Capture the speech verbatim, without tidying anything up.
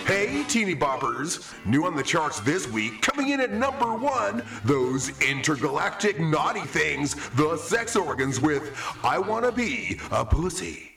Hey, teeny boppers! New on the charts this week, coming in at number one, those intergalactic naughty things, the sex organs with I Wanna Be a Pussy.